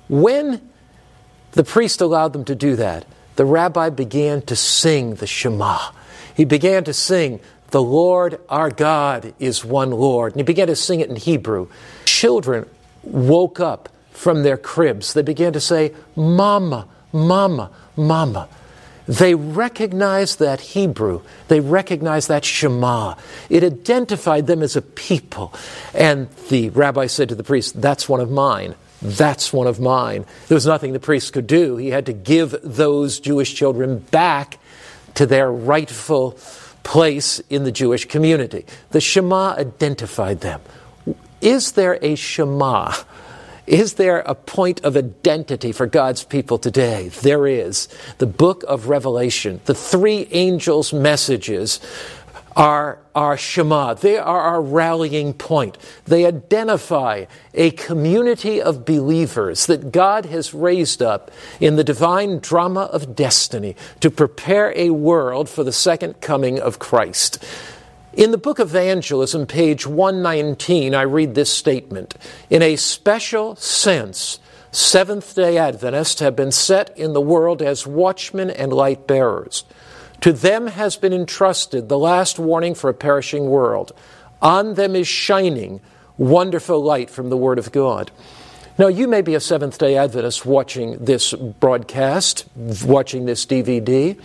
When the priest allowed them to do that, the rabbi began to sing the Shema. He began to sing, "The Lord our God is one Lord." And he began to sing it in Hebrew. Children woke up from their cribs. They began to say, "Mama, Mama, Mama." They recognized that Hebrew. They recognized that Shema. It identified them as a people. And the rabbi said to the priest, "That's one of mine. That's one of mine." There was nothing the priest could do. He had to give those Jewish children back to their rightful place in the Jewish community. The Shema identified them. Is there a Shema? Is there a point of identity for God's people today? There is. The book of Revelation, the three angels' messages are our Shema. They are our rallying point. They identify a community of believers that God has raised up in the divine drama of destiny to prepare a world for the second coming of Christ. In the book of Evangelism, page 119, I read this statement. "In a special sense, Seventh-day Adventists have been set in the world as watchmen and light bearers. To them has been entrusted the last warning for a perishing world. On them is shining wonderful light from the Word of God." Now, you may be a Seventh-day Adventist watching this broadcast, watching this DVD,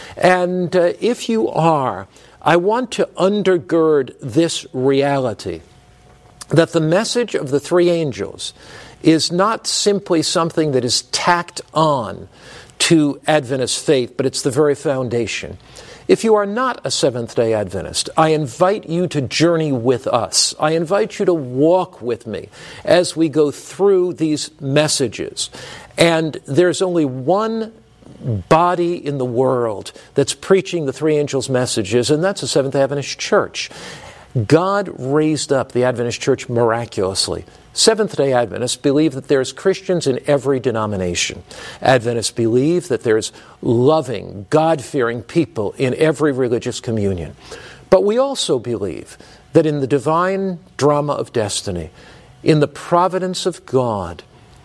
and if you are, I want to undergird this reality, that the message of the three angels is not simply something that is tacked on to Adventist faith, but it's the very foundation. If you are not a Seventh-day Adventist, I invite you to journey with us. I invite you to walk with me as we go through these messages. And there's only one body in the world that's preaching the three angels' messages, and that's the Seventh-day Adventist Church. God raised up the Adventist Church miraculously. Seventh-day Adventists believe that there's Christians in every denomination. Adventists believe that there's loving, God-fearing people in every religious communion. But we also believe that in the divine drama of destiny, in the providence of God,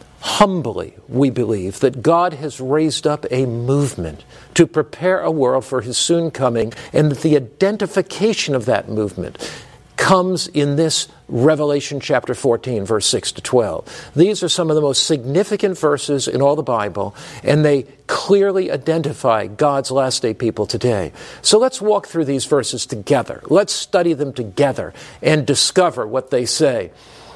humbly, we believe that God has raised up a movement to prepare a world for His soon coming, and that the identification of that movement comes in this Revelation chapter 14, verse 6 to 12. These are some of the most significant verses in all the Bible, and they clearly identify God's last day people today. So let's walk through these verses together. Let's study them together and discover what they say.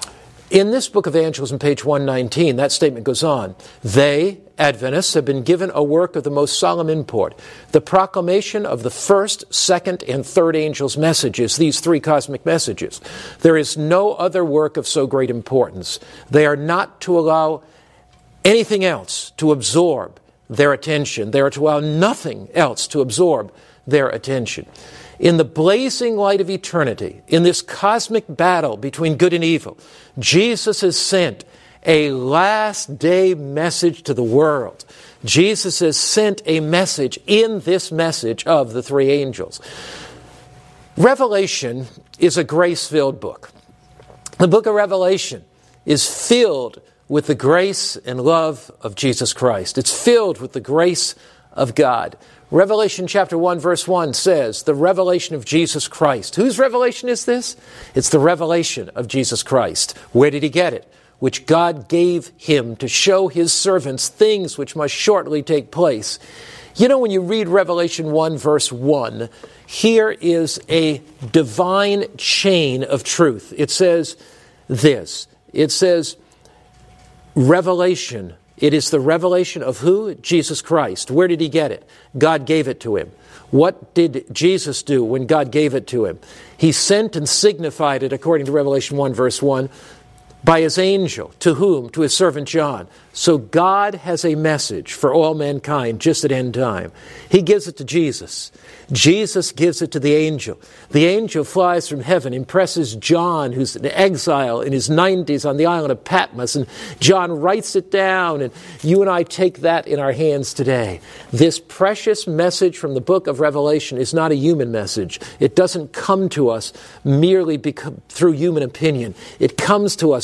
In this book of Evangelism, page 119, that statement goes on. They, Adventists, have been given a work of the most solemn import, the proclamation of the first, second, and third angels' messages, these three cosmic messages. There is no other work of so great importance. They are not to allow anything else to absorb their attention. They are to allow nothing else to absorb their attention. In the blazing light of eternity, in this cosmic battle between good and evil, Jesus has sent a last day message to the world. Jesus has sent a message in this message of the three angels. Revelation is a grace-filled book. The book of Revelation is filled with the grace and love of Jesus Christ. It's filled with the grace of God. Revelation chapter 1, verse 1 says, the revelation of Jesus Christ. Whose revelation is this? It's the revelation of Jesus Christ. Where did He get it? Which God gave Him to show His servants things which must shortly take place. You know, when you read Revelation 1, verse 1, here is a divine chain of truth. It says this. It says, revelation. It is the revelation of who? Jesus Christ. Where did He get it? God gave it to Him. What did Jesus do when God gave it to Him? He sent and signified it, according to Revelation 1, verse 1, by His angel. To whom? To His servant John. So God has a message for all mankind just at end time. He gives it to Jesus. Jesus gives it to the angel. The angel flies from heaven, impresses John, who's in exile in his 90s on the island of Patmos, and John writes it down, and you and I take that in our hands today. This precious message from the book of Revelation is not a human message. It doesn't come to us merely through human opinion. It comes to us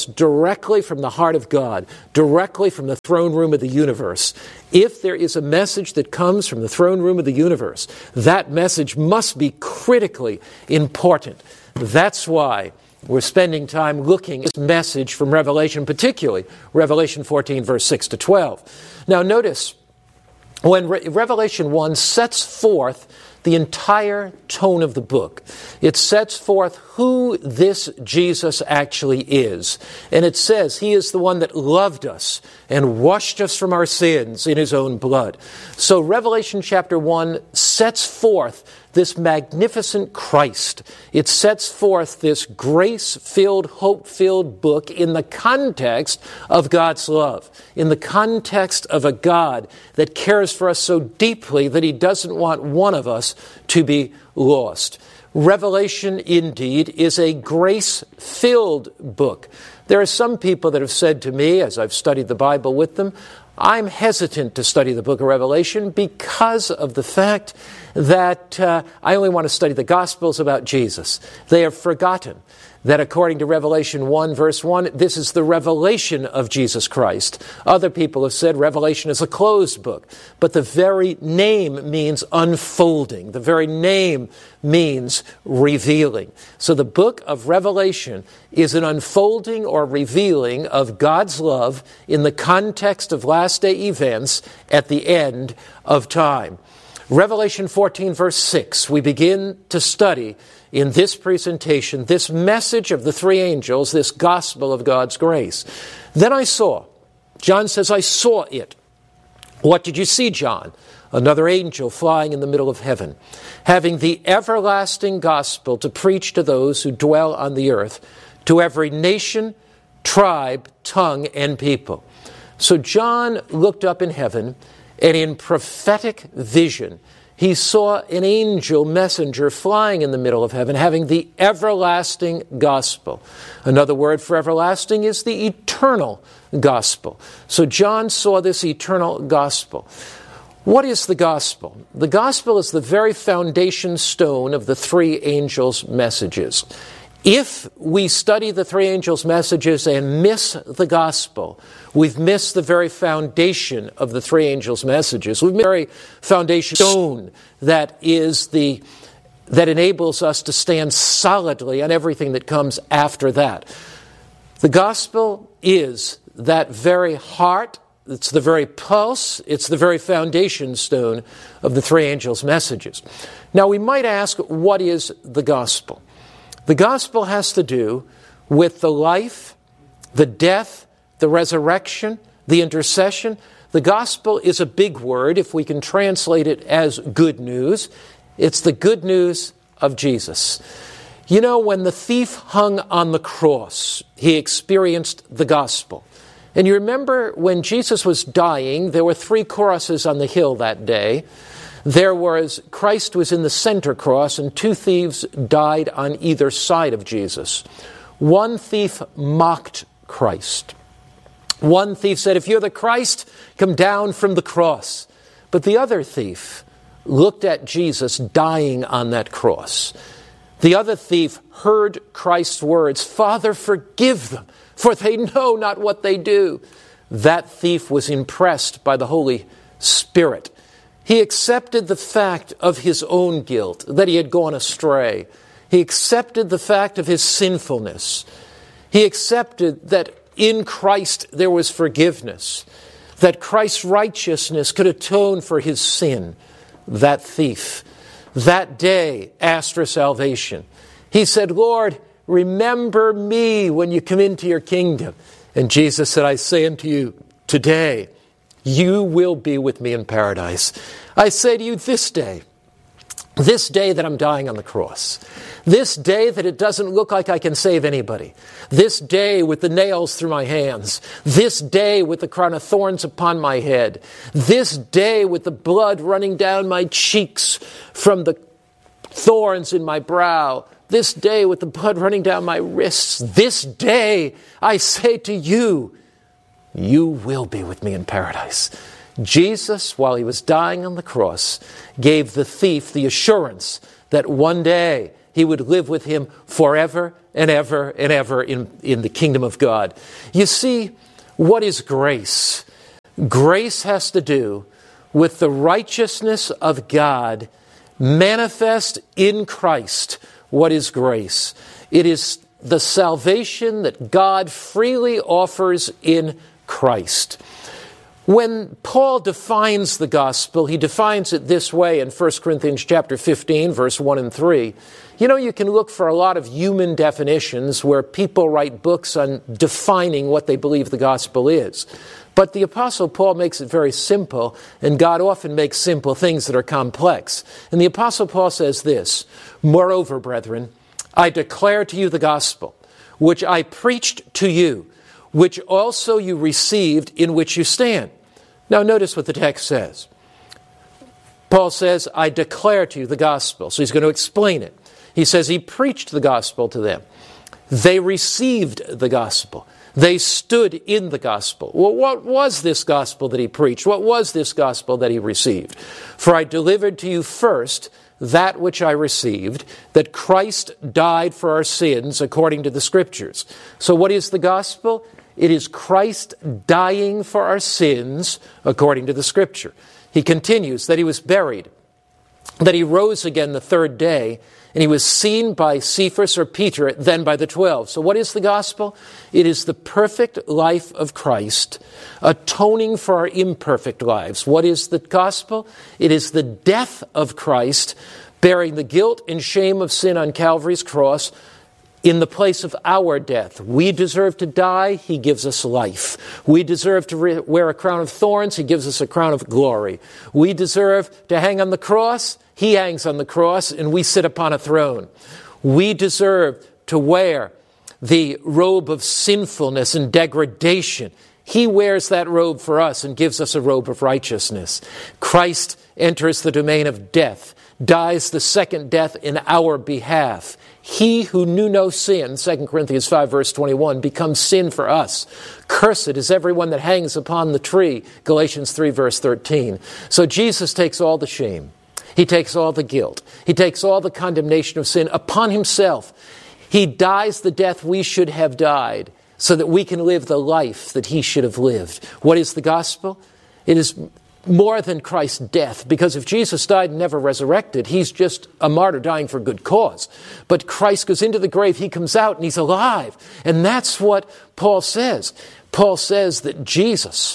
directly from the heart of God, directly from the throne room of the universe. If there is a message that comes from the throne room of the universe, that message must be critically important. That's why we're spending time looking at this message from Revelation, particularly Revelation 14, verse 6 to 12. Now notice, when Revelation 1 sets forth the entire tone of the book, it sets forth who this Jesus actually is. And it says he is the one that loved us and washed us from our sins in his own blood. So Revelation chapter 1 sets forth this magnificent Christ. It sets forth this grace-filled, hope-filled book in the context of God's love, in the context of a God that cares for us so deeply that he doesn't want one of us to be lost. Revelation, indeed, is a grace-filled book. There are some people that have said to me, as I've studied the Bible with them, I'm hesitant to study the book of Revelation because of the fact that I only want to study the Gospels about Jesus. They have forgotten that according to Revelation 1, verse 1, this is the revelation of Jesus Christ. Other people have said Revelation is a closed book, but the very name means unfolding. The very name means revealing. So the book of Revelation is an unfolding or revealing of God's love in the context of last day events at the end of time. Revelation 14, verse 6, we begin to study in this presentation this message of the three angels, this gospel of God's grace. Then I saw, John says, I saw it. What did you see, John? Another angel flying in the middle of heaven, having the everlasting gospel to preach to those who dwell on the earth, to every nation, tribe, tongue, and people. So John looked up in heaven, and in prophetic vision, he saw an angel messenger flying in the middle of heaven, having the everlasting gospel. Another word for everlasting is the eternal gospel. So John saw this eternal gospel. What is the gospel? The gospel is the very foundation stone of the three angels' messages. If we study the three angels' messages and miss the gospel, we've missed the very foundation of the three angels' messages. We've missed the very foundation stone that enables us to stand solidly on everything that comes after that. The gospel is that very heart, it's the very pulse, it's the very foundation stone of the three angels' messages. Now we might ask, what is the gospel? The gospel has to do with the life, the death, the resurrection, the intercession. The gospel is a big word if we can translate it as good news. It's the good news of Jesus. You know, when the thief hung on the cross, he experienced the gospel. And you remember when Jesus was dying, there were 3 crosses on the hill that day. Christ was in the center cross, and 2 thieves died on either side of Jesus. One thief mocked Christ. One thief said, if you're the Christ, come down from the cross. But the other thief looked at Jesus dying on that cross. The other thief heard Christ's words, Father, forgive them, for they know not what they do. That thief was impressed by the Holy Spirit. He accepted the fact of his own guilt, that he had gone astray. He accepted the fact of his sinfulness. He accepted that in Christ there was forgiveness, that Christ's righteousness could atone for his sin. That thief, that day, asked for salvation. He said, Lord, remember me when you come into your kingdom. And Jesus said, I say unto you, today, you will be with me in paradise. I say to you this day that I'm dying on the cross, this day that it doesn't look like I can save anybody, this day with the nails through my hands, this day with the crown of thorns upon my head, this day with the blood running down my cheeks from the thorns in my brow, this day with the blood running down my wrists, this day I say to you, you will be with me in paradise. Jesus, while he was dying on the cross, gave the thief the assurance that one day he would live with him forever and ever and ever in the kingdom of God. You see, what is grace? Grace has to do with the righteousness of God manifest in Christ. What is grace? It is the salvation that God freely offers in Christ. When Paul defines the gospel, he defines it this way in 1 Corinthians chapter 15, verse 1 and 3. You know, you can look for a lot of human definitions where people write books on defining what they believe the gospel is. But the Apostle Paul makes it very simple, and God often makes simple things that are complex. And the Apostle Paul says this, "Moreover, brethren, I declare to you the gospel, which I preached to you, which also you received, in which you stand." Now notice what the text says. Paul says, "I declare to you the gospel." So he's going to explain it. He says he preached the gospel to them. They received the gospel. They stood in the gospel. Well, what was this gospel that he preached? What was this gospel that he received? "For I delivered to you first that which I received, that Christ died for our sins according to the Scriptures." So what is the gospel? It is Christ dying for our sins according to the Scripture. He continues that he was buried, that he rose again the third day, and he was seen by Cephas or Peter, then by the 12. So what is the gospel? It is the perfect life of Christ, atoning for our imperfect lives. What is the gospel? It is the death of Christ, bearing the guilt and shame of sin on Calvary's cross in the place of our death. We deserve to die, he gives us life. We deserve to wear a crown of thorns, he gives us a crown of glory. We deserve to hang on the cross, he hangs on the cross, and we sit upon a throne. We deserve to wear the robe of sinfulness and degradation. He wears that robe for us and gives us a robe of righteousness. Christ enters the domain of death, dies the second death in our behalf. He who knew no sin, 2 Corinthians 5 verse 21, becomes sin for us. Cursed is everyone that hangs upon the tree, Galatians 3 verse 13. So Jesus takes all the shame. He takes all the guilt. He takes all the condemnation of sin upon himself. He dies the death we should have died so that we can live the life that he should have lived. What is the gospel? It is more than Christ's death, because if Jesus died and never resurrected, he's just a martyr dying for a good cause. But Christ goes into the grave, he comes out, and he's alive. And that's what Paul says. Paul says that Jesus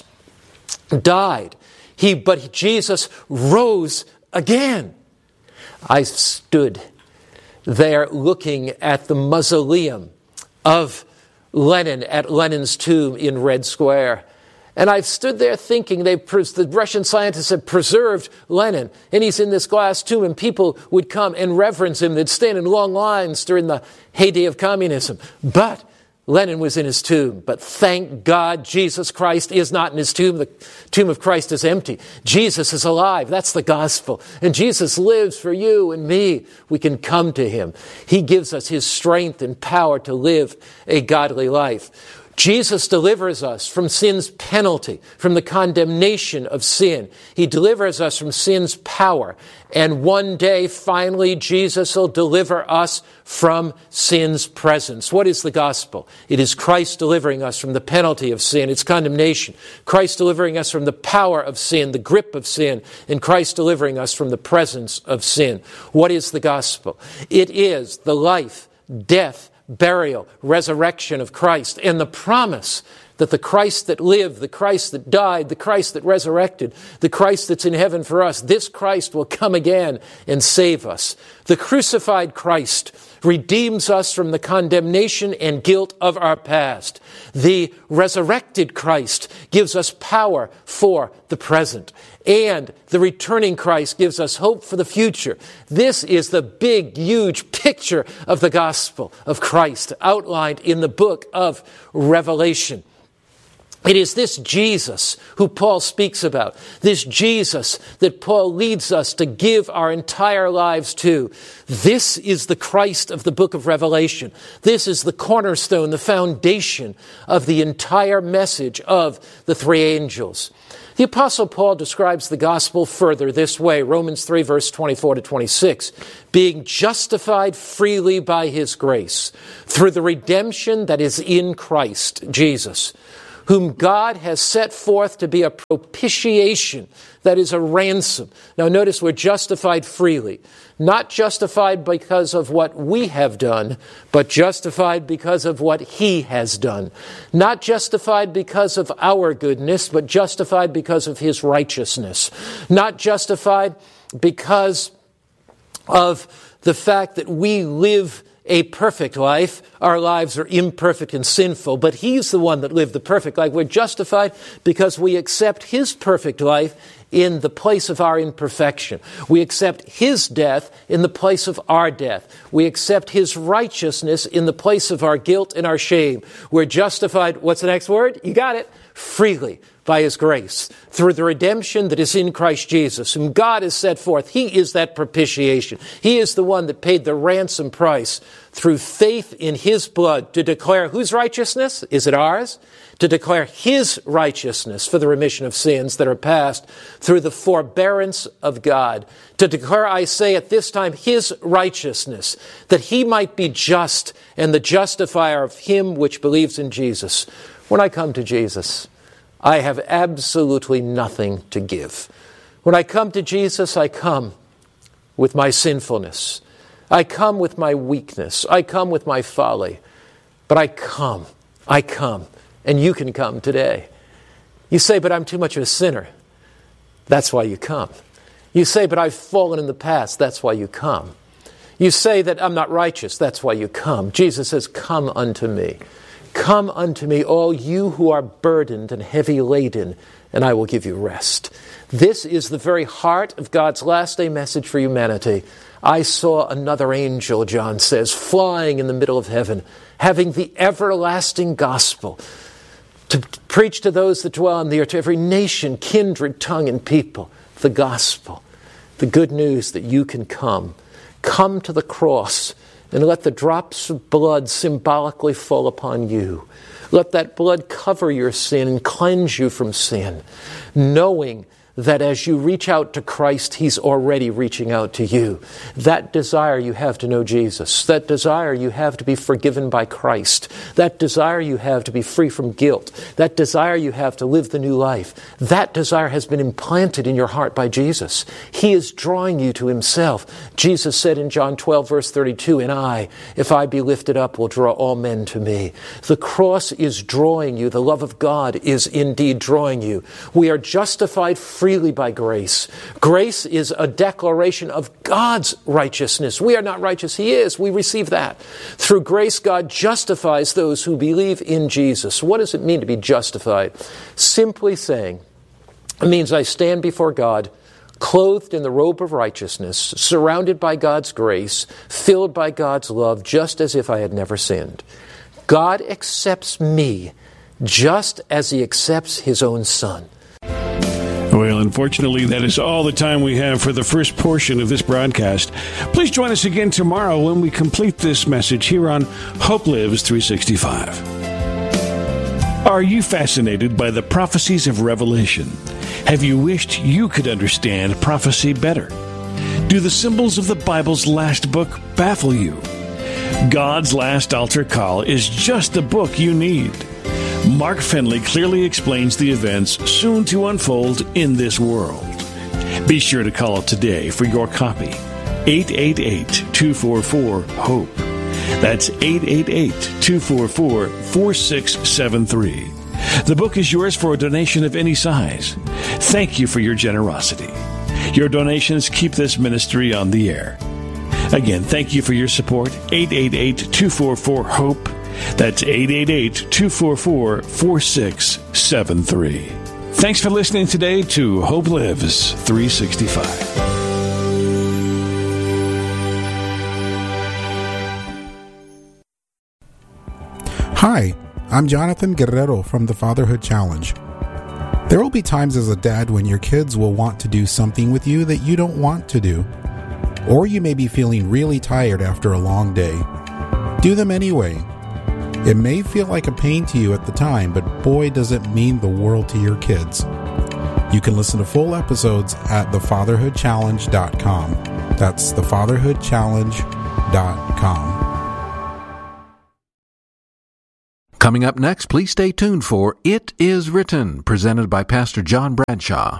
died, but Jesus rose again. I stood there looking at the mausoleum of Lenin at Lenin's tomb in Red Square. And I've stood there thinking the Russian scientists have preserved Lenin, and he's in this glass tomb, and people would come and reverence him. They'd stand in long lines during the heyday of communism. But Lenin was in his tomb. But thank God Jesus Christ is not in his tomb. The tomb of Christ is empty. Jesus is alive. That's the gospel. And Jesus lives for you and me. We can come to him. He gives us his strength and power to live a godly life. Jesus delivers us from sin's penalty, from the condemnation of sin. He delivers us from sin's power. And one day, finally, Jesus will deliver us from sin's presence. What is the gospel? It is Christ delivering us from the penalty of sin, its condemnation. Christ delivering us from the power of sin, the grip of sin, and Christ delivering us from the presence of sin. What is the gospel? It is the life, death, burial, resurrection of Christ, and the promise that the Christ that lived, the Christ that died, the Christ that resurrected, the Christ that's in heaven for us, this Christ will come again and save us. The crucified Christ redeems us from the condemnation and guilt of our past. The resurrected Christ gives us power for the present. And the returning Christ gives us hope for the future. This is the big, huge picture of the gospel of Christ outlined in the book of Revelation. It is this Jesus who Paul speaks about, this Jesus that Paul leads us to give our entire lives to. This is the Christ of the book of Revelation. This is the cornerstone, the foundation of the entire message of the three angels. The Apostle Paul describes the gospel further this way, Romans 3, verse 24 to 26, being justified freely by his grace through the redemption that is in Christ Jesus, whom God has set forth to be a propitiation, that is a ransom. Now notice we're justified freely, not justified because of what we have done, but justified because of what he has done. Not justified because of our goodness, but justified because of his righteousness. Not justified because of the fact that we live a perfect life. Our lives are imperfect and sinful, but he's the one that lived the perfect life. We're justified because we accept his perfect life in the place of our imperfection. We accept his death in the place of our death. We accept his righteousness in the place of our guilt and our shame. We're justified, what's the next word? You got it. Freely by his grace, through the redemption that is in Christ Jesus, whom God has set forth. He is that propitiation. He is the one that paid the ransom price through faith in his blood to declare whose righteousness? Is it ours? To declare his righteousness for the remission of sins that are past through the forbearance of God. To declare, I say at this time, his righteousness, that he might be just and the justifier of him which believes in Jesus. When I come to Jesus, I have absolutely nothing to give. When I come to Jesus, I come with my sinfulness. I come with my weakness. I come with my folly. But I come, and you can come today. You say, but I'm too much of a sinner. That's why you come. You say, but I've fallen in the past. That's why you come. You say that I'm not righteous. That's why you come. Jesus says, come unto me. Come unto me, all you who are burdened and heavy laden, and I will give you rest. This is the very heart of God's last day message for humanity. I saw another angel, John says, flying in the middle of heaven, having the everlasting gospel to preach to those that dwell on the earth, to every nation, kindred, tongue, and people, the gospel, the good news that you can come. Come to the cross and let the drops of blood symbolically fall upon you. Let that blood cover your sin and cleanse you from sin, knowing that as you reach out to Christ, he's already reaching out to you. That desire you have to know Jesus, that desire you have to be forgiven by Christ, that desire you have to be free from guilt, that desire you have to live the new life, that desire has been implanted in your heart by Jesus. He is drawing you to himself. Jesus said in John 12, verse 32, and I, if I be lifted up, will draw all men to me. The cross is drawing you. The love of God is indeed drawing you. We are justified freely by grace. Grace is a declaration of God's righteousness. We are not righteous. He is. We receive that. Through grace, God justifies those who believe in Jesus. What does it mean to be justified? Simply saying, it means I stand before God, clothed in the robe of righteousness, surrounded by God's grace, filled by God's love, just as if I had never sinned. God accepts me just as he accepts his own son. Well, unfortunately, that is all the time we have for the first portion of this broadcast. Please join us again tomorrow when we complete this message here on Hope Lives 365. Are you fascinated by the prophecies of Revelation? Have you wished you could understand prophecy better? Do the symbols of the Bible's last book baffle you? God's Last Altar Call is just the book you need. Mark Finley clearly explains the events soon to unfold in this world. Be sure to call today for your copy. 888-244-HOPE. That's 888-244-4673. The book is yours for a donation of any size. Thank you for your generosity. Your donations keep this ministry on the air. Again, thank you for your support. 888-244-HOPE. That's 888-244-4673. Thanks for listening today to Hope Lives 365. Hi, I'm Jonathan Guerrero from the Fatherhood Challenge. There will be times as a dad when your kids will want to do something with you that you don't want to do. Or you may be feeling really tired after a long day. Do them anyway. It may feel like a pain to you at the time, but boy, does it mean the world to your kids. You can listen to full episodes at thefatherhoodchallenge.com. That's thefatherhoodchallenge.com. Coming up next, please stay tuned for It Is Written, presented by Pastor John Bradshaw.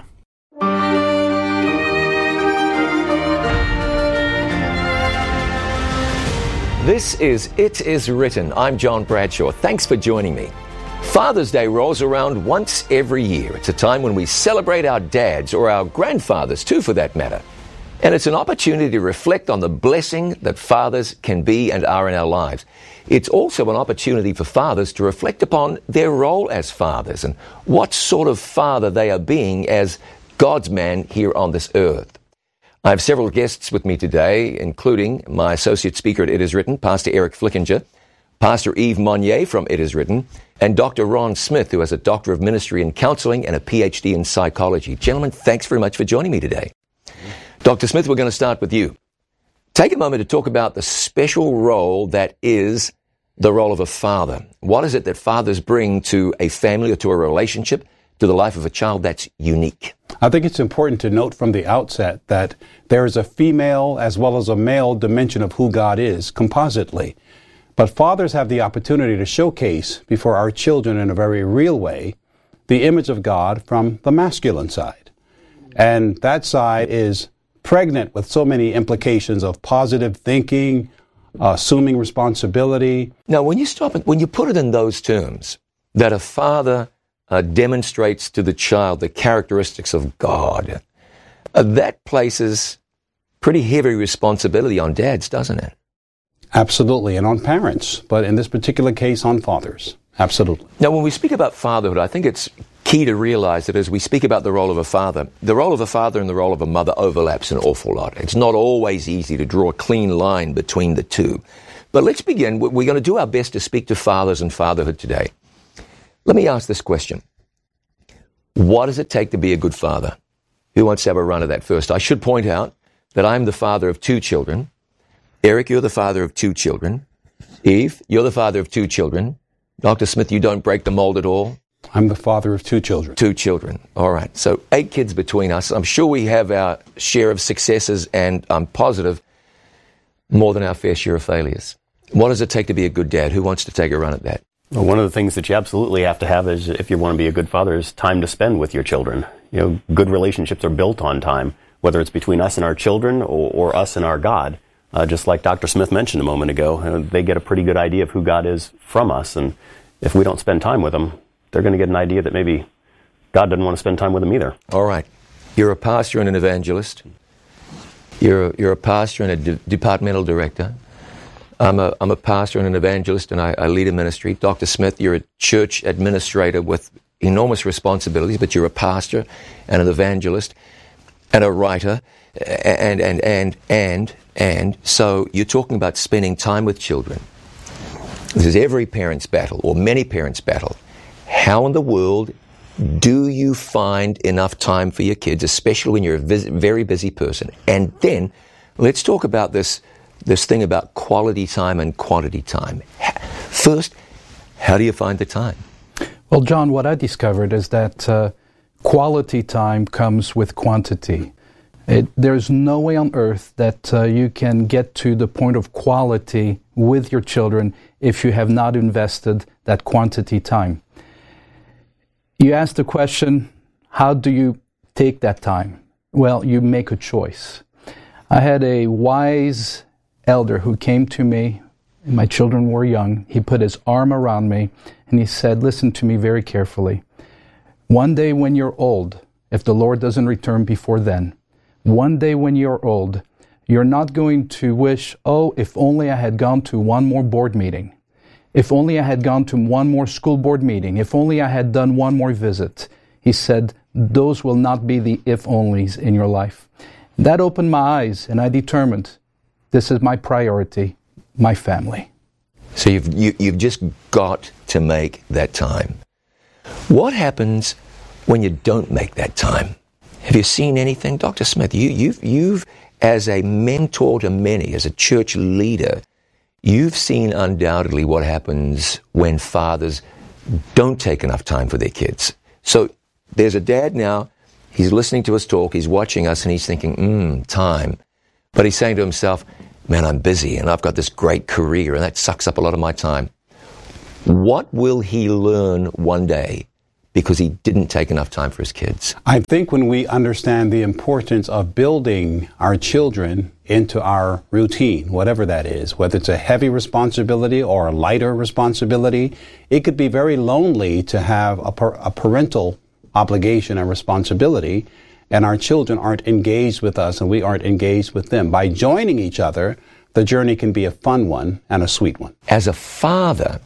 This is It Is Written. I'm John Bradshaw. Thanks for joining me. Father's Day rolls around once every year. It's a time when we celebrate our dads, or our grandfathers too for that matter. And it's an opportunity to reflect on the blessing that fathers can be and are in our lives. It's also an opportunity for fathers to reflect upon their role as fathers and what sort of father they are being as God's man here on this earth. I have several guests with me today, including my associate speaker at It Is Written, Pastor Eric Flickinger, Pastor Yves Monnier from It Is Written, and Dr. Ron Smith, who has a Doctor of Ministry in Counseling and a PhD in Psychology. Gentlemen, thanks very much for joining me today. Dr. Smith, we're going to start with you. Take a moment to talk about the special role that is the role of a father. What is it that fathers bring to a family or to a relationship, to the life of a child that's unique? I think it's important to note from the outset that there is a female as well as a male dimension of who God is, compositely. But fathers have the opportunity to showcase before our children in a very real way the image of God from the masculine side. And that side is pregnant with so many implications of positive thinking, assuming responsibility. Now, when you put it in those terms, that a father demonstrates to the child the characteristics of God, that places pretty heavy responsibility on dads, doesn't it? Absolutely, and on parents, but in this particular case, on fathers. Absolutely. Now, when we speak about fatherhood, I think it's key to realize that as we speak about the role of a father and the role of a mother overlaps an awful lot. It's not always easy to draw a clean line between the two. But let's begin. We're going to do our best to speak to fathers and fatherhood today. Let me ask this question. What does it take to be a good father? Who wants to have a run at that first? I should point out that I'm the father of 2 children. Eric, you're the father of 2 children. Eve, you're the father of 2 children. Dr. Smith, you don't break the mold at all. I'm the father of 2 children. 2 children. All right. So 8 kids between us. I'm sure we have our share of successes, and I'm positive more than our fair share of failures. What does it take to be a good dad? Who wants to take a run at that? Well, one of the things that you absolutely have to have is, if you want to be a good father, is time to spend with your children. You know, good relationships are built on time, whether it's between us and our children or us and our God. Just like Dr. Smith mentioned a moment ago, they get a pretty good idea of who God is from us, and if we don't spend time with them, they're going to get an idea that maybe God doesn't want to spend time with them either. All right. You're a pastor and an evangelist. You're a pastor and a departmental director. I'm a pastor and an evangelist, and I lead a ministry. Dr. Smith, you're a church administrator with enormous responsibilities, but you're a pastor and an evangelist and a writer, and so you're talking about spending time with children. This is every parent's battle, or many parents' battle. How in the world do you find enough time for your kids, especially when you're a very busy person? And then let's talk about this thing about quality time and quantity time. First, how do you find the time? Well, John, what I discovered is that quality time comes with quantity. There's no way on earth that you can get to the point of quality with your children if you have not invested that quantity time. You asked the question, how do you take that time? Well, you make a choice. I had a wise elder who came to me, and my children were young. He put his arm around me, and he said, listen to me very carefully. One day when you're old, if the Lord doesn't return before then, one day when you're old, you're not going to wish, oh, if only I had gone to one more board meeting. If only I had gone to one more school board meeting. If only I had done one more visit. He said, those will not be the if-onlys in your life. That opened my eyes, and I determined, this is my priority, my family. So you've just got to make that time. What happens when you don't make that time? Have you seen anything? Dr. Smith, you've as a mentor to many, as a church leader, you've seen undoubtedly what happens when fathers don't take enough time for their kids. So there's a dad now, he's listening to us talk, he's watching us, and he's thinking, time. But he's saying to himself, man, I'm busy, and I've got this great career, and that sucks up a lot of my time. What will he learn one day because he didn't take enough time for his kids? I think when we understand the importance of building our children into our routine, whatever that is, whether it's a heavy responsibility or a lighter responsibility, it could be very lonely to have a parental obligation and responsibility, and our children aren't engaged with us and we aren't engaged with them. By joining each other, the journey can be a fun one and a sweet one. As a father,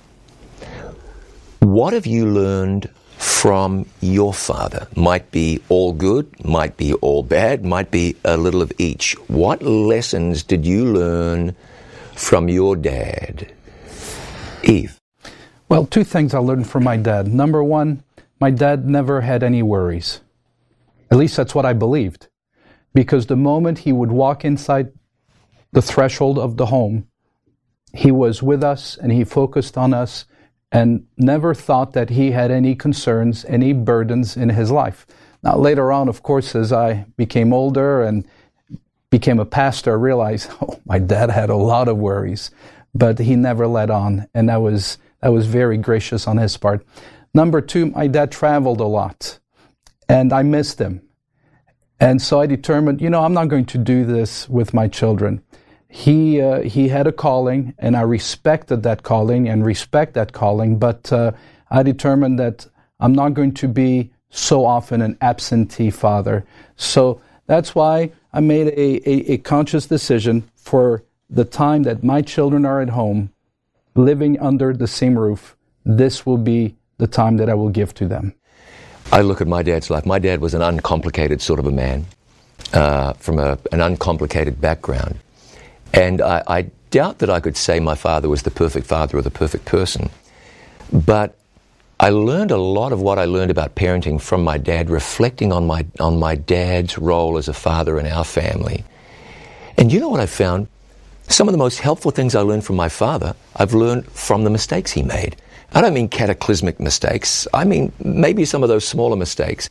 what have you learned from your father? Might be all good, might be all bad, might be a little of each. What lessons did you learn from your dad? Eve? Well, two things I learned from my dad. Number one, my dad never had any worries. At least that's what I believed. Because the moment he would walk inside the threshold of the home, he was with us and he focused on us and never thought that he had any concerns, any burdens in his life. Now, later on, of course, as I became older and became a pastor, I realized, my dad had a lot of worries, but he never let on, and that was very gracious on his part. Number two, my dad traveled a lot, and I missed him. And so I determined, I'm not going to do this with my children. He had a calling, and I respected that calling and respect that calling, but I determined that I'm not going to be so often an absentee father. So that's why I made a conscious decision for the time that my children are at home, living under the same roof. This will be the time that I will give to them. I look at my dad's life. My dad was an uncomplicated sort of a man, from an uncomplicated background. And I doubt that I could say my father was the perfect father or the perfect person. But I learned a lot of what I learned about parenting from my dad, reflecting on my dad's role as a father in our family. And you know what I found? Some of the most helpful things I learned from my father, I've learned from the mistakes he made. I don't mean cataclysmic mistakes. I mean maybe some of those smaller mistakes.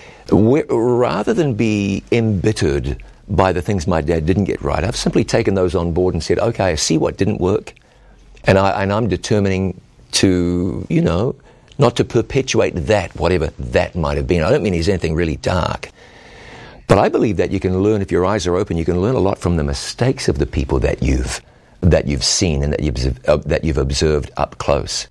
Rather than be embittered by the things my dad didn't get right, I've simply taken those on board and said, okay, I see what didn't work, and I'm determining to, not to perpetuate that, whatever that might have been. I don't mean there's anything really dark. But I believe that you can learn, if your eyes are open, you can learn a lot from the mistakes of the people that you've seen and that you've observed up close.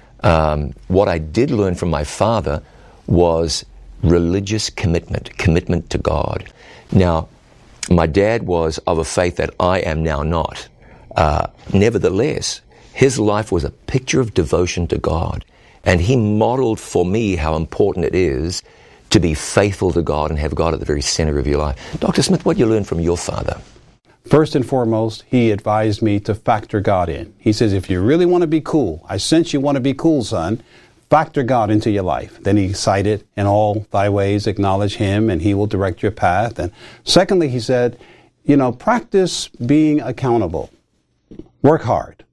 What I did learn from my father was religious commitment to God. Now, my dad was of a faith that I am now not. Nevertheless, his life was a picture of devotion to God, and he modeled for me how important it is to be faithful to God and have God at the very center of your life. Dr. Smith, what did you learn from your father? First and foremost, he advised me to factor God in. He says, if you really want to be cool, I sense you want to be cool, son, factor God into your life. Then he cited, in all thy ways acknowledge him, and he will direct your path. And secondly, he said, practice being accountable. Work hard.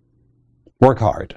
Work hard.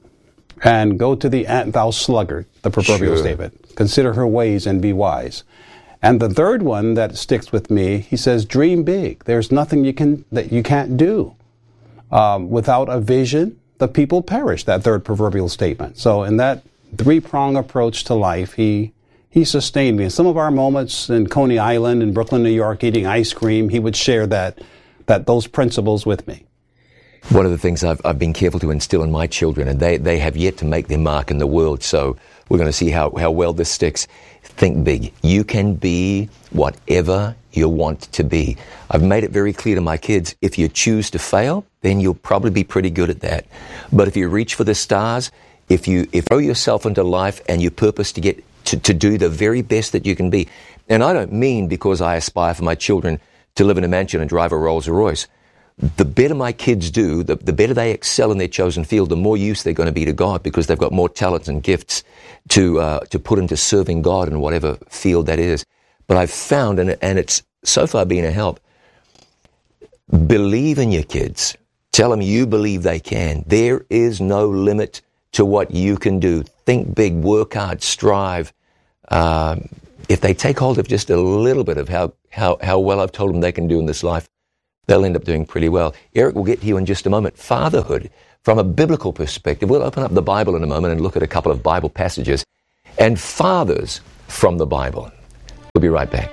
And go to the ant, thou sluggard, the proverbial statement. Consider her ways and be wise. And the third one that sticks with me, he says, dream big. There's nothing that you can't do. Without a vision, the people perish, that third proverbial statement. So in that three-prong approach to life, he sustained me. In some of our moments in Coney Island in Brooklyn, New York, eating ice cream, he would share those principles with me. One of the things I've been careful to instill in my children, and they have yet to make their mark in the world, so we're going to see how well this sticks. Think big. You can be whatever you want to be. I've made it very clear to my kids, if you choose to fail, then you'll probably be pretty good at that. But if you reach for the stars, if you throw yourself into life and you purpose to get to do the very best that you can be, and I don't mean because I aspire for my children to live in a mansion and drive a Rolls Royce, the better my kids do, the better they excel in their chosen field, the more use they're going to be to God, because they've got more talents and gifts to put into serving God in whatever field that is. But I've found, and it's so far been a help, believe in your kids. Tell them you believe they can. There is no limit to what you can do. Think big, work hard, strive. If they take hold of just a little bit of how well I've told them they can do in this life, they'll end up doing pretty well. Eric will get to you in just a moment. Fatherhood, from a biblical perspective. We'll open up the Bible in a moment and look at a couple of Bible passages. And fathers from the Bible. We'll be right back.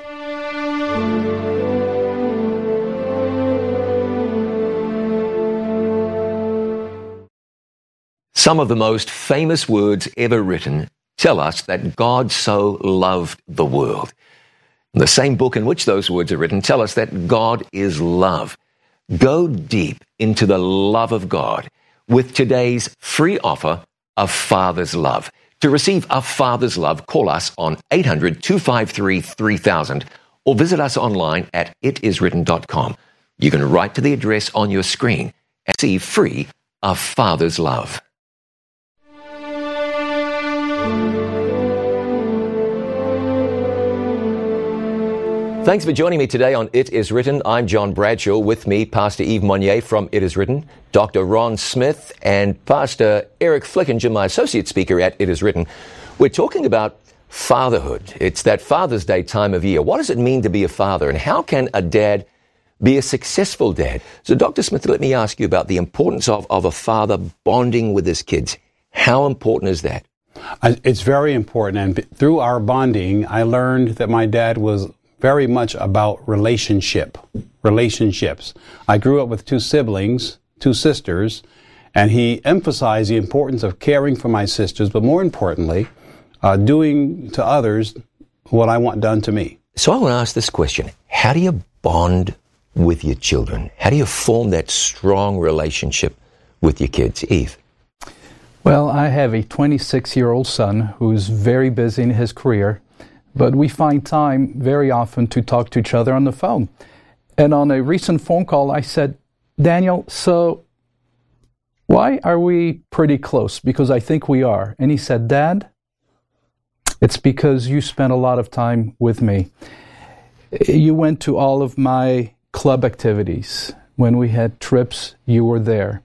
Some of the most famous words ever written tell us that God so loved the world. The same book in which those words are written tell us that God is love. Go deep into the love of God with today's free offer of Father's Love. To receive a Father's Love, call us on 800-253-3000 or visit us online at itiswritten.com. You can write to the address on your screen and receive free a Father's Love. Thanks for joining me today on It Is Written. I'm John Bradshaw. With me, Pastor Yves Monnier from It Is Written, Dr. Ron Smith, and Pastor Eric Flickinger, my associate speaker at It Is Written. We're talking about fatherhood. It's that Father's Day time of year. What does it mean to be a father, and how can a dad be a successful dad? So, Dr. Smith, let me ask you about the importance of a father bonding with his kids. How important is that? It's very important, and through our bonding, I learned that my dad was very much about relationships. I grew up with two siblings, two sisters, and he emphasized the importance of caring for my sisters, but more importantly, doing to others what I want done to me. So I want to ask this question. How do you bond with your children? How do you form that strong relationship with your kids? Eve? Well, I have a 26-year-old son who's very busy in his career, but we find time very often to talk to each other on the phone. And on a recent phone call, I said, Daniel, so why are we pretty close? Because I think we are. And he said, Dad, it's because you spent a lot of time with me. You went to all of my club activities. When we had trips, you were there.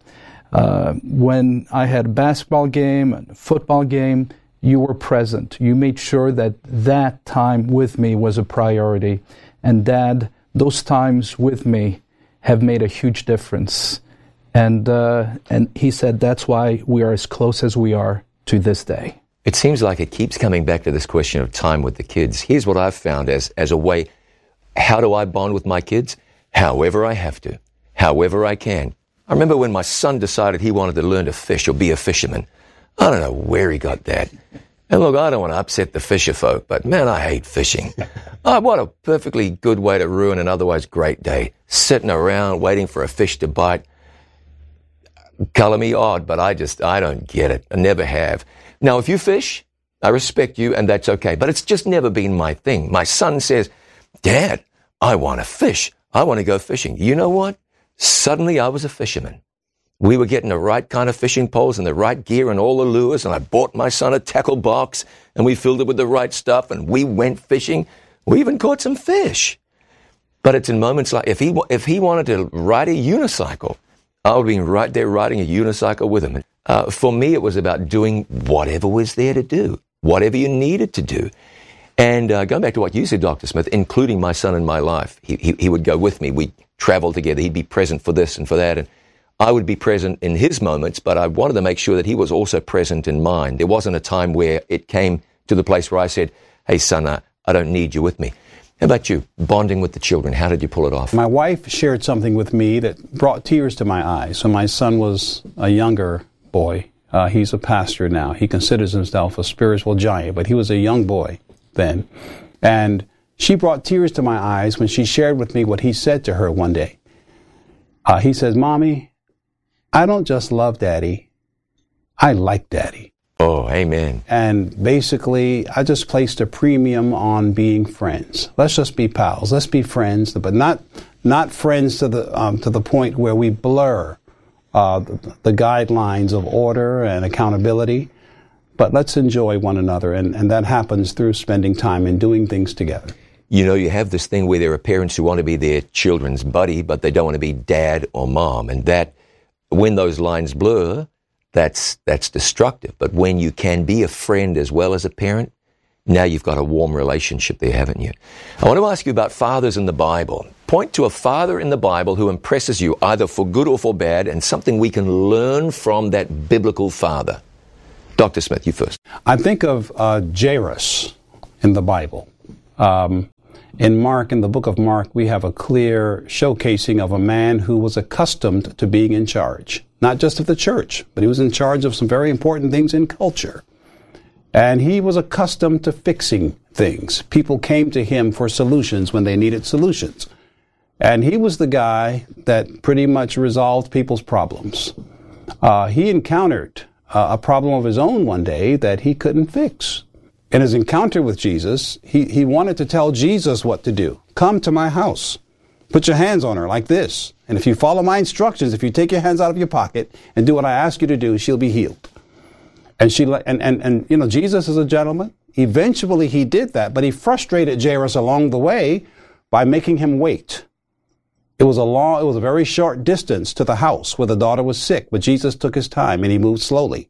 When I had a basketball game, a football game, you were present. You made sure that that time with me was a priority. And Dad, those times with me have made a huge difference. And he said that's why we are as close as we are to this day. It seems like it keeps coming back to this question of time with the kids. Here's what I've found as a way. How do I bond with my kids? However I have to. However I can. I remember when my son decided he wanted to learn to fish or be a fisherman. I don't know where he got that. And look, I don't want to upset the fisher folk, but man, I hate fishing. Oh, what a perfectly good way to ruin an otherwise great day. Sitting around waiting for a fish to bite. Color me odd, but I don't get it. I never have. Now, if you fish, I respect you, and that's okay. But it's just never been my thing. My son says, Dad, I want to fish. I want to go fishing. You know what? Suddenly I was a fisherman. We were getting the right kind of fishing poles and the right gear and all the lures, and I bought my son a tackle box, and we filled it with the right stuff, and we went fishing. We even caught some fish. But it's in moments like, if he wanted to ride a unicycle, I would have been right there riding a unicycle with him. For me, it was about doing whatever was there to do, whatever you needed to do. And going back to what you said, Dr. Smith, including my son in my life, he would go with me. We'd travel together. He'd be present for this and for that. And I would be present in his moments, but I wanted to make sure that he was also present in mine. There wasn't a time where it came to the place where I said, hey, son, I don't need you with me. How about you, bonding with the children? How did you pull it off? My wife shared something with me that brought tears to my eyes. When my son was a younger boy, he's a pastor now. He considers himself a spiritual giant, but he was a young boy then. And she brought tears to my eyes when she shared with me what he said to her one day. He says, Mommy, I don't just love Daddy, I like Daddy. Oh, amen. And basically, I just placed a premium on being friends. Let's just be pals. Let's be friends, but not not friends to the point where we blur the guidelines of order and accountability, but let's enjoy one another, and that happens through spending time and doing things together. You know, you have this thing where there are parents who want to be their children's buddy, but they don't want to be dad or mom, and that, when those lines blur, that's destructive. But when you can be a friend as well as a parent, now you've got a warm relationship there, haven't you? I want to ask you about fathers in the Bible. Point to a father in the Bible who impresses you, either for good or for bad, and something we can learn from that biblical father. Dr. Smith, you first. I think of Jairus in the Bible. In the book of Mark, we have a clear showcasing of a man who was accustomed to being in charge, not just of the church, but he was in charge of some very important things in culture. And he was accustomed to fixing things. People came to him for solutions when they needed solutions. And he was the guy that pretty much resolved people's problems. He encountered a problem of his own one day that he couldn't fix. In his encounter with Jesus, he wanted to tell Jesus what to do. Come to my house. Put your hands on her like this. And if you follow my instructions, if you take your hands out of your pocket and do what I ask you to do, she'll be healed. And Jesus is a gentleman. Eventually he did that, but he frustrated Jairus along the way by making him wait. It was a very short distance to the house where the daughter was sick, but Jesus took his time and he moved slowly.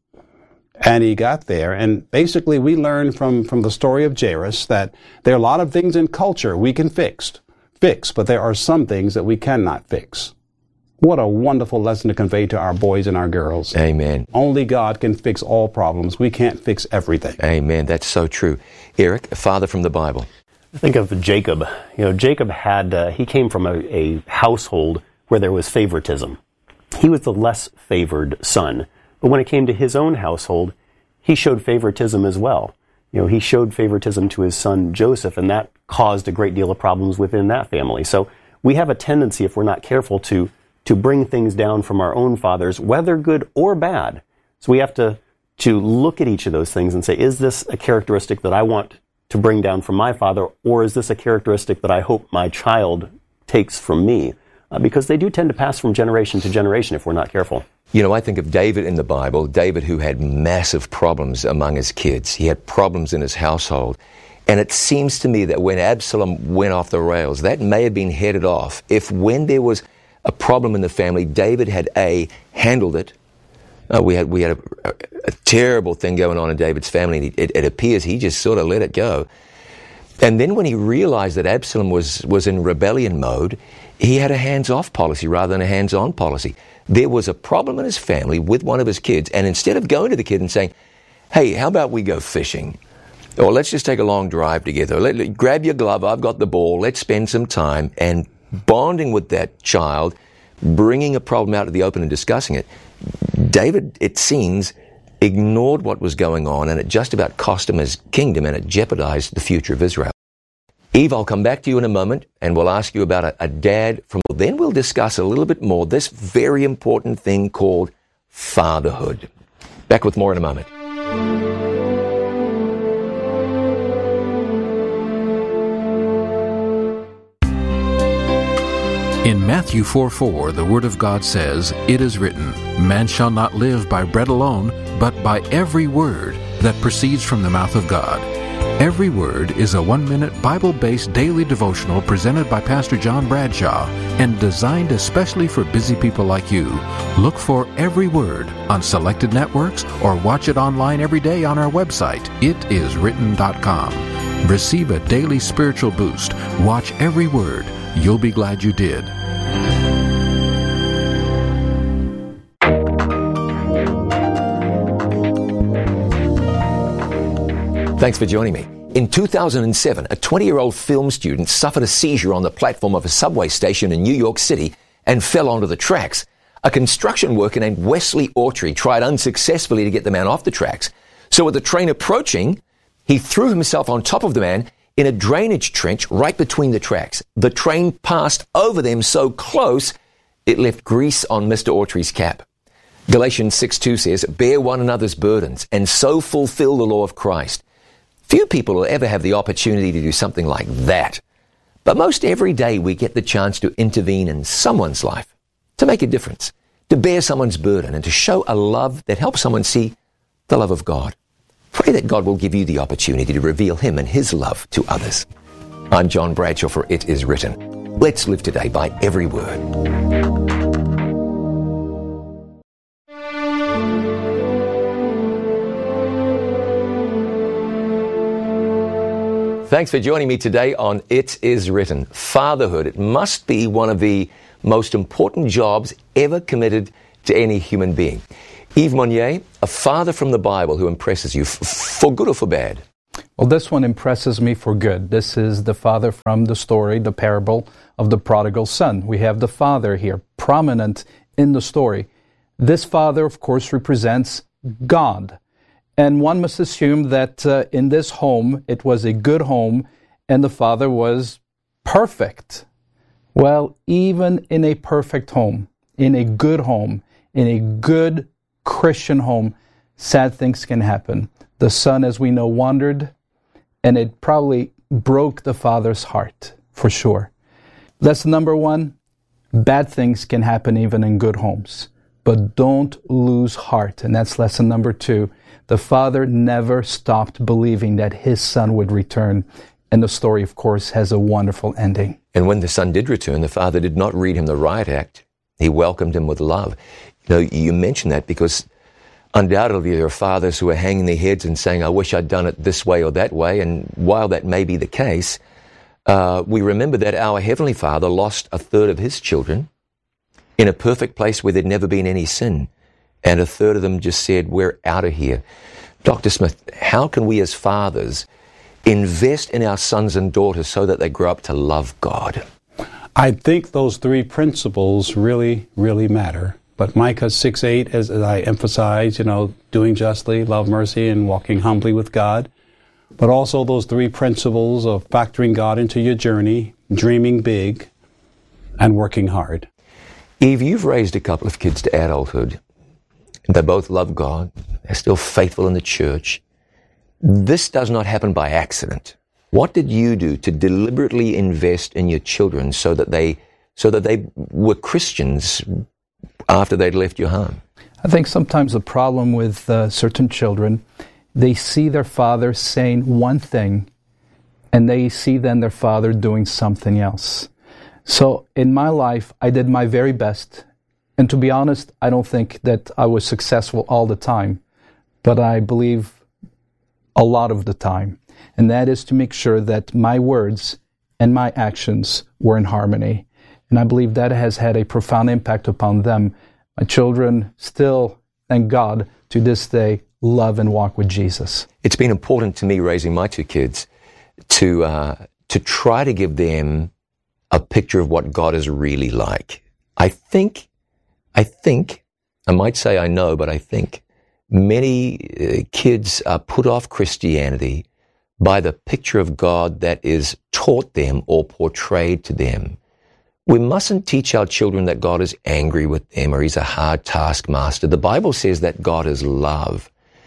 And he got there, and basically we learn from the story of Jairus that there are a lot of things in culture we can fix, but there are some things that we cannot fix. What a wonderful lesson to convey to our boys and our girls. Amen. Only God can fix all problems. We can't fix everything. Amen. That's so true. Eric, a father from the Bible. Think of Jacob. Jacob he came from a household where there was favoritism. He was the less favored son. But when it came to his own household, he showed favoritism as well. He showed favoritism to his son Joseph, and that caused a great deal of problems within that family. So we have a tendency, if we're not careful, to bring things down from our own fathers, whether good or bad. So we have to look at each of those things and say, is this a characteristic that I want to bring down from my father, or is this a characteristic that I hope my child takes from me? Because they do tend to pass from generation to generation if we're not careful. I think of David in the Bible, David who had massive problems among his kids. He had problems in his household. And it seems to me that when Absalom went off the rails, that may have been headed off if when there was a problem in the family, David had handled it. We had a terrible thing going on in David's family, and it appears he just sort of let it go. And then when he realized that Absalom was in rebellion mode, he had a hands-off policy rather than a hands-on policy. There was a problem in his family with one of his kids, and instead of going to the kid and saying, hey, how about we go fishing? Or let's just take a long drive together. Grab your glove, I've got the ball, let's spend some time, and bonding with that child, bringing a problem out to the open and discussing it. David, it seems, ignored what was going on, and it just about cost him his kingdom, and it jeopardized the future of Israel. Eve, I'll come back to you in a moment, and we'll ask you about a dad. Then we'll discuss a little bit more this very important thing called fatherhood. Back with more in a moment. In Matthew 4:4, the Word of God says, "It is written, man shall not live by bread alone, but by every word that proceeds from the mouth of God." Every Word is a 1-minute Bible-based daily devotional presented by Pastor John Bradshaw and designed especially for busy people like you. Look for Every Word on selected networks or watch it online every day on our website, itiswritten.com. Receive a daily spiritual boost. Watch Every Word. You'll be glad you did. Thanks for joining me. In 2007, a 20-year-old film student suffered a seizure on the platform of a subway station in New York City and fell onto the tracks. A construction worker named Wesley Autry tried unsuccessfully to get the man off the tracks. So with the train approaching, he threw himself on top of the man in a drainage trench right between the tracks. The train passed over them so close, it left grease on Mr. Autry's cap. Galatians 6:2 says, "Bear one another's burdens, and so fulfill the law of Christ." Few people will ever have the opportunity to do something like that. But most every day we get the chance to intervene in someone's life, to make a difference, to bear someone's burden, and to show a love that helps someone see the love of God. Pray that God will give you the opportunity to reveal Him and His love to others. I'm John Bradshaw for It Is Written. Let's live today by every word. Thanks for joining me today on It Is Written. Fatherhood, it must be one of the most important jobs ever committed to any human being. Yves Monnier, a father from the Bible who impresses you, for good or for bad? Well, this one impresses me for good. This is the father from the story, the parable of the prodigal son. We have the father here, prominent in the story. This father, of course, represents God. And one must assume that in this home, it was a good home, and the father was perfect. Well, even in a perfect home, in a good home, in a good Christian home, sad things can happen. The son, as we know, wandered, and it probably broke the father's heart, for sure. Lesson number one, bad things can happen even in good homes. But don't lose heart. And that's lesson number two. The father never stopped believing that his son would return. And the story, of course, has a wonderful ending. And when the son did return, the father did not read him the riot act. He welcomed him with love. You know, you mentioned that because undoubtedly there are fathers who are hanging their heads and saying, I wish I'd done it this way or that way. And while that may be the case, we remember that our Heavenly Father lost a third of His children in a perfect place where there'd never been any sin. And a third of them just said, we're out of here. Dr. Smith, how can we as fathers invest in our sons and daughters so that they grow up to love God? I think those three principles really, really matter. But Micah 6:8, as I emphasize, doing justly, love mercy, and walking humbly with God. But also those three principles of factoring God into your journey, dreaming big, and working hard. Eve, you've raised a couple of kids to adulthood. They both love God. They're still faithful in the church. This does not happen by accident. What did you do to deliberately invest in your children so that they were Christians after they'd left your home? I think sometimes the problem with certain children, they see their father saying one thing, and they see then their father doing something else. So in my life, I did my very best. And to be honest, I don't think that I was successful all the time, but I believe a lot of the time. And that is to make sure that my words and my actions were in harmony. And I believe that has had a profound impact upon them. My children still, thank God, to this day, love and walk with Jesus. It's been important to me raising my two kids to try to give them a picture of what God is really like. I think, I might say I know, but I think many kids are put off Christianity by the picture of God that is taught them or portrayed to them. We mustn't teach our children that God is angry with them or He's a hard taskmaster. The Bible says that God is love.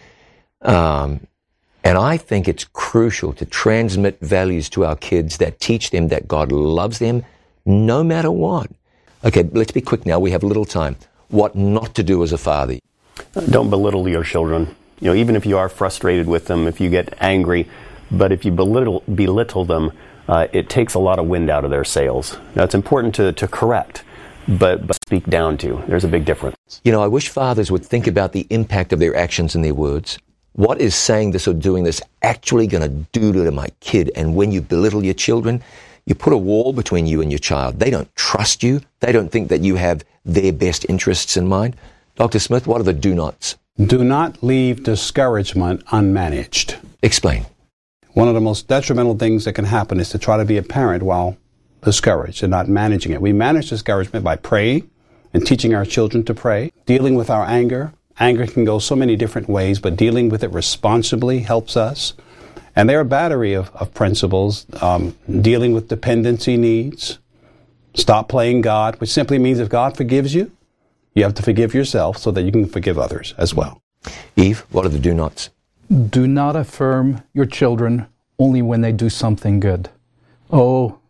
And I think it's crucial to transmit values to our kids that teach them that God loves them no matter what. Okay, let's be quick now. We have little time. What not to do as a father? Don't belittle your children. Even if you are frustrated with them, if you get angry, but if you belittle them, it takes a lot of wind out of their sails. Now, it's important to correct, but speak down to. There's a big difference. I wish fathers would think about the impact of their actions and their words. What is saying this or doing this actually going to do to my kid? And when you belittle your children, you put a wall between you and your child. They don't trust you. They don't think that you have their best interests in mind. Dr. Smith, what are the do-nots? Do not leave discouragement unmanaged. Explain. One of the most detrimental things that can happen is to try to be a parent while discouraged and not managing it. We manage discouragement by praying and teaching our children to pray, dealing with our anger. Anger can go so many different ways, but dealing with it responsibly helps us. And there are a battery of principles, dealing with dependency needs. Stop playing God, which simply means if God forgives you, you have to forgive yourself so that you can forgive others as well. Eve, what are the do-nots? Do not affirm your children only when they do something good. Oh,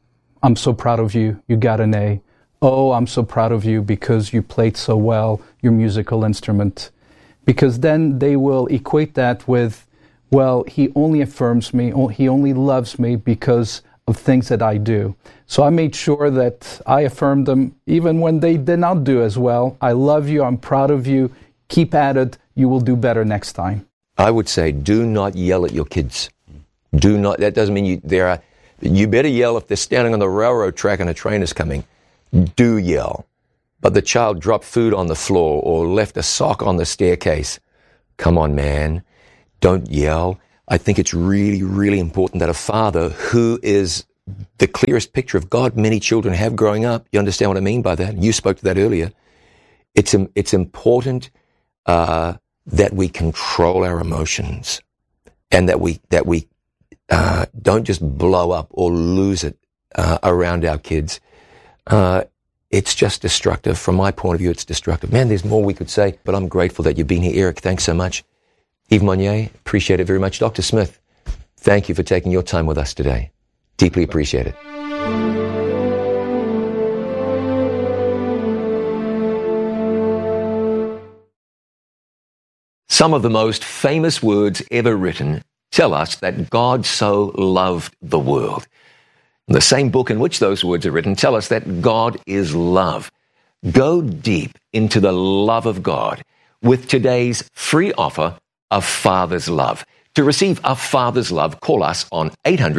I'm so proud of you. You got an A. Oh, I'm so proud of you because you played so well your musical instrument. Because then they will equate that with, well, he only affirms me, he only loves me because of things that I do. So I made sure that I affirmed them even when they did not do as well. I love you, I'm proud of you, keep at it, you will do better next time. I would say do not yell at your kids. Do not, that doesn't mean you better yell if they're standing on the railroad track and a train is coming. Do yell. But the child dropped food on the floor or left a sock on the staircase. Come on, man. Don't yell. I think it's really, really important that a father who is the clearest picture of God many children have growing up, you understand what I mean by that? You spoke to that earlier. It's important that we control our emotions and that we don't just blow up or lose it around our kids. It's just destructive. From my point of view, it's destructive. Man, there's more we could say, but I'm grateful that you've been here. Eric, thanks so much. Yves Monnier, appreciate it very much. Dr. Smith, thank you for taking your time with us today. Deeply appreciate it. Some of the most famous words ever written tell us that God so loved the world. The same book in which those words are written tell us that God is love. Go deep into the love of God with today's free offer of Father's Love. To receive a Father's Love, call us on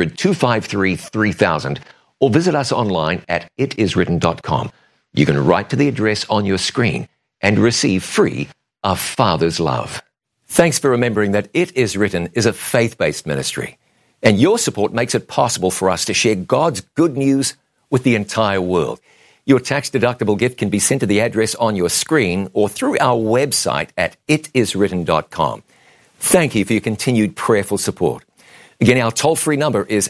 800-253-3000 or visit us online at itiswritten.com. You can write to the address on your screen and receive free a Father's Love. Thanks for remembering that It Is Written is a faith-based ministry. And your support makes it possible for us to share God's good news with the entire world. Your tax-deductible gift can be sent to the address on your screen or through our website at itiswritten.com. Thank you for your continued prayerful support. Again, our toll-free number is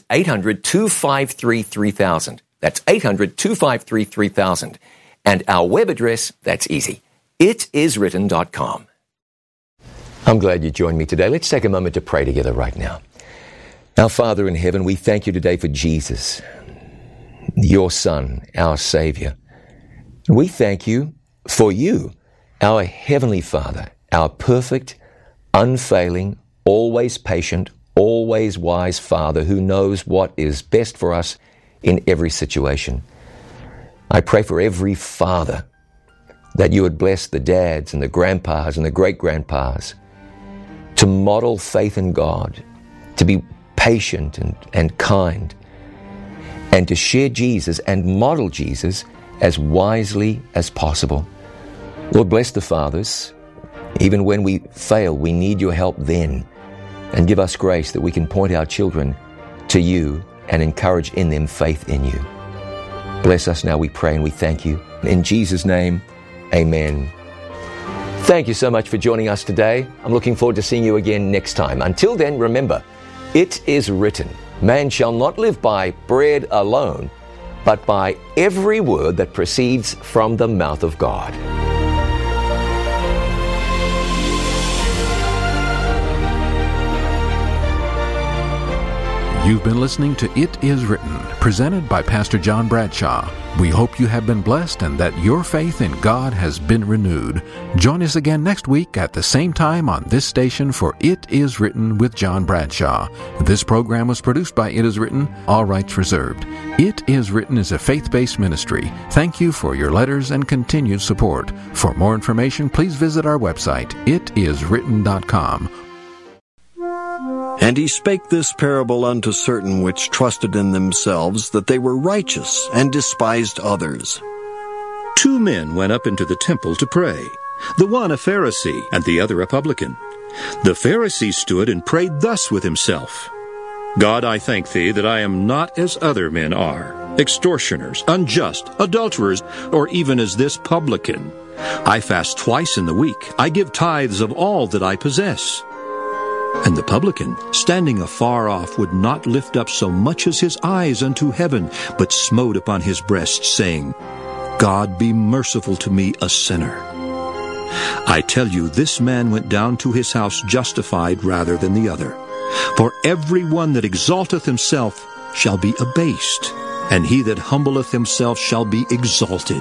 800-253-3000. That's 800-253-3000. And our web address, that's easy, itiswritten.com. I'm glad you joined me today. Let's take a moment to pray together right now. Our Father in heaven, we thank you today for Jesus, your Son, our Savior. And we thank you for you, our Heavenly Father, our perfect, unfailing, always patient, always wise Father who knows what is best for us in every situation. I pray for every father that you would bless the dads and the grandpas and the great-grandpas to model faith in God, to be patient and kind, and to share Jesus and model Jesus as wisely as possible. Lord, bless the fathers. Even when we fail, we need your help then. And give us grace that we can point our children to you and encourage in them faith in you. Bless us now, we pray, and we thank you. In Jesus' name, amen. Thank you so much for joining us today. I'm looking forward to seeing you again next time. Until then, remember, it is written, man shall not live by bread alone, but by every word that proceeds from the mouth of God. You've been listening to It Is Written, presented by Pastor John Bradshaw. We hope you have been blessed and that your faith in God has been renewed. Join us again next week at the same time on this station for It Is Written with John Bradshaw. This program was produced by It Is Written, all rights reserved. It Is Written is a faith-based ministry. Thank you for your letters and continued support. For more information, please visit our website, itiswritten.com. And he spake this parable unto certain which trusted in themselves that they were righteous, and despised others. 2 men went up into the temple to pray, the one a Pharisee, and the other a publican. The Pharisee stood and prayed thus with himself, God, I thank thee that I am not as other men are, extortioners, unjust, adulterers, or even as this publican. I fast twice in the week. I give tithes of all that I possess. And the publican, standing afar off, would not lift up so much as his eyes unto heaven, but smote upon his breast, saying, God, be merciful to me, a sinner. I tell you, this man went down to his house justified rather than the other. For every one that exalteth himself shall be abased, and he that humbleth himself shall be exalted.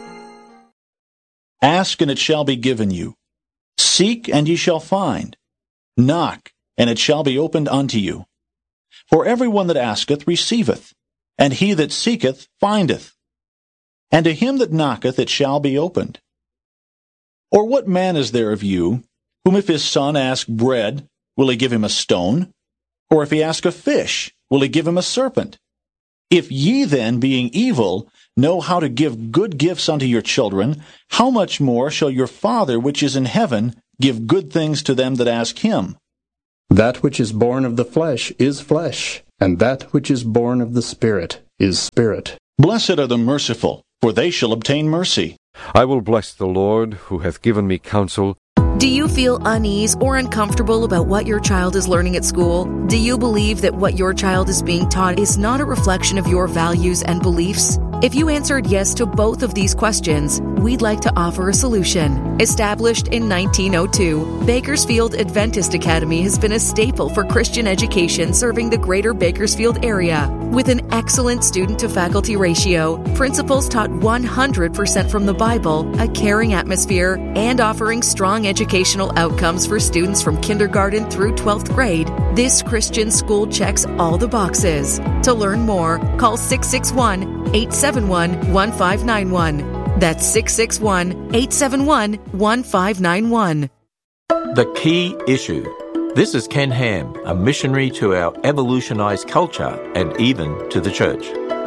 Ask, and it shall be given you. Seek, and ye shall find. Knock, and it shall be opened unto you. For every one that asketh receiveth, and he that seeketh findeth. And to him that knocketh it shall be opened. Or what man is there of you, whom if his son ask bread, will he give him a stone? Or if he ask a fish, will he give him a serpent? If ye then, being evil, know how to give good gifts unto your children, how much more shall your Father which is in heaven give good things to them that ask him? That which is born of the flesh is flesh, and that which is born of the Spirit is spirit. Blessed are the merciful, for they shall obtain mercy. I will bless the Lord, who hath given me counsel. Do you feel unease or uncomfortable about what your child is learning at school? Do you believe that what your child is being taught is not a reflection of your values and beliefs? If you answered yes to both of these questions, we'd like to offer a solution. Established in 1902, Bakersfield Adventist Academy has been a staple for Christian education serving the greater Bakersfield area. With an excellent student-to-faculty ratio, principals taught 100% from the Bible, a caring atmosphere, and offering strong educational outcomes for students from kindergarten through 12th grade, this Christian school checks all the boxes. To learn more, call 661-871-1591. That's 661-871-1591. The Key Issue. This is Ken Ham, a missionary to our evolutionized culture and even to the church.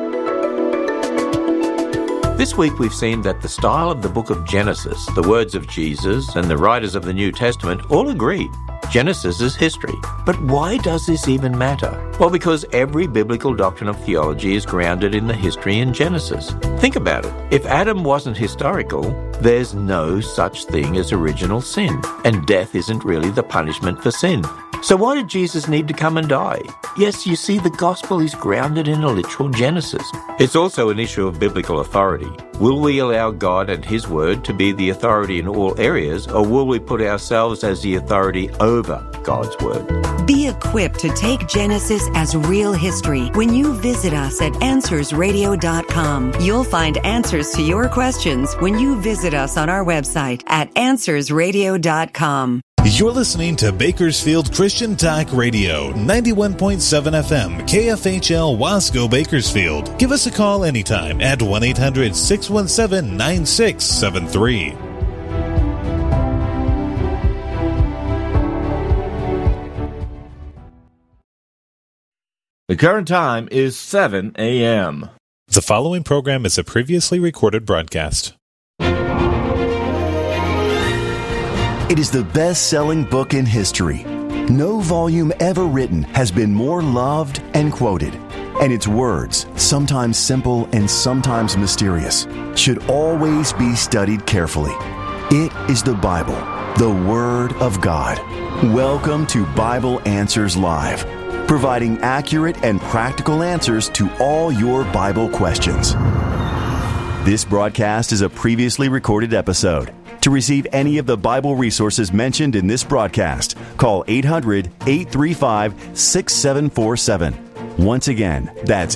This week we've seen that the style of the book of Genesis, the words of Jesus, and the writers of the New Testament all agreed. Genesis is history. But why does this even matter? Well, because every biblical doctrine of theology is grounded in the history in Genesis. Think about it. If Adam wasn't historical, there's no such thing as original sin, and death isn't really the punishment for sin. So why did Jesus need to come and die? Yes, you see, the gospel is grounded in a literal Genesis. It's also an issue of biblical authority. Will we allow God and His Word to be the authority in all areas, or will we put ourselves as the authority over God's Word? Be equipped to take Genesis as real history when you visit us at AnswersRadio.com. You'll find answers to your questions when you visit us on our website at AnswersRadio.com. You're listening to Bakersfield Christian Talk Radio, 91.7 FM, KFHL Wasco, Bakersfield. Give us a call anytime at 1-800-617-9673. The current time is 7 a.m. The following program is a previously recorded broadcast. It is the best-selling book in history. No volume ever written has been more loved and quoted. And its words, sometimes simple and sometimes mysterious, should always be studied carefully. It is the Bible, the Word of God. Welcome to Bible Answers Live, providing accurate and practical answers to all your Bible questions. This broadcast is a previously recorded episode. To receive any of the Bible resources mentioned in this broadcast, call 800-835-6747. Once again, that's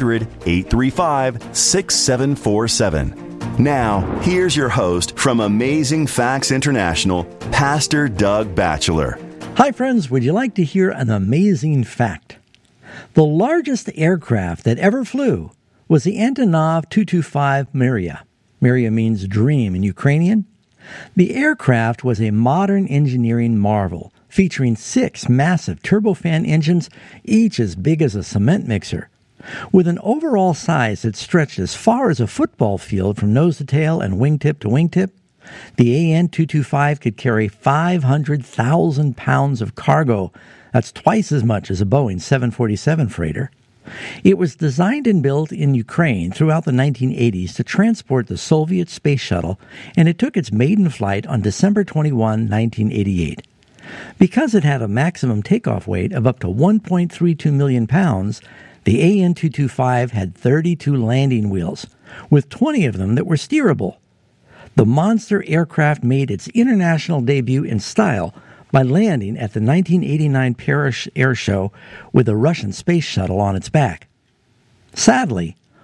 800-835-6747. Now, here's your host from Amazing Facts International, Pastor Doug Batchelor. Hi, friends. Would you like to hear an amazing fact? The largest aircraft that ever flew was the Antonov 225 Mriya. Mriya means dream in Ukrainian. The aircraft was a modern engineering marvel, featuring 6 massive turbofan engines, each as big as a cement mixer. With an overall size that stretched as far as a football field from nose to tail and wingtip to wingtip, the AN-225 could carry 500,000 pounds of cargo. That's twice as much as a Boeing 747 freighter. It was designed and built in Ukraine throughout the 1980s to transport the Soviet space shuttle, and it took its maiden flight on December 21, 1988. Because it had a maximum takeoff weight of up to 1.32 million pounds, the AN-225 had 32 landing wheels, with 20 of them that were steerable. The monster aircraft made its international debut in style by landing at the 1989 Paris Air Show with a Russian space shuttle on its back. Sadly,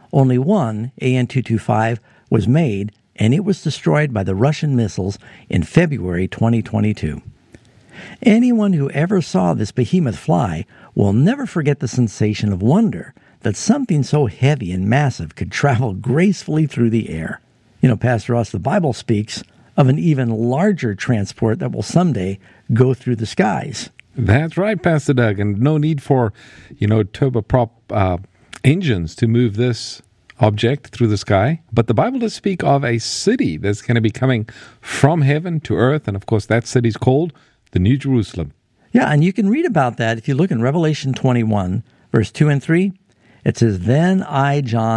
Only one, AN-225, was made, and it was destroyed by the Russian missiles in February 2022. Anyone who ever saw this behemoth fly will never forget the sensation of wonder that something so heavy and massive could travel gracefully through the air. You know, Pastor Ross, the Bible speaks of an even larger transport that will someday go through the skies. That's right, Pastor Doug, and no need for, turboprop engines to move this object through the sky. But the Bible does speak of a city that's going to be coming from heaven to earth, and of course that city's called the New Jerusalem. Yeah, and you can read about that if you look in Revelation 21, verse 2 and 3. It says, "Then I, John,